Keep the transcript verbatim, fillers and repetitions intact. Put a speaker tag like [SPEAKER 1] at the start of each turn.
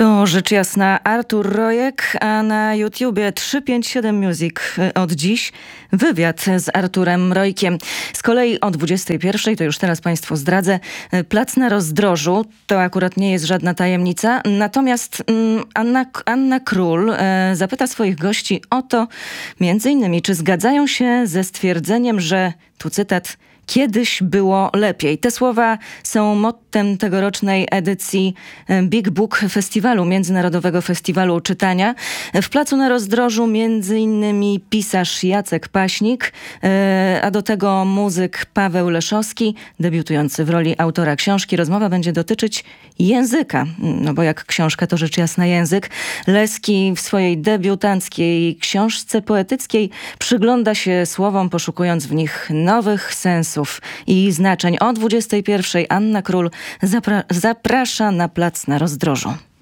[SPEAKER 1] To rzecz jasna Artur Rojek, a na YouTubie trzysta pięćdziesiąt siedem Music od dziś wywiad z Arturem Rojkiem. Z kolei o dwudziestej pierwszej, to już teraz Państwu zdradzę, plac na Rozdrożu, to akurat nie jest żadna tajemnica, natomiast mm, Anna, Anna Król e, zapyta swoich gości o to, między innymi, czy zgadzają się ze stwierdzeniem, że, tu cytat, kiedyś było lepiej. Te słowa są mottem tegorocznej edycji Big Book Festiwalu, Międzynarodowego Festiwalu Czytania. W Placu na Rozdrożu między innymi pisarz Jacek Paśnik, a do tego muzyk Paweł Leszowski, debiutujący w roli autora książki. Rozmowa będzie dotyczyć języka, no bo jak książka to rzecz jasna język. Leski w swojej debiutanckiej książce poetyckiej przygląda się słowom, poszukując w nich nowych sensów i znaczeń. O dwudziestej pierwszej Anna Król zapra- zaprasza na Plac na Rozdrożu.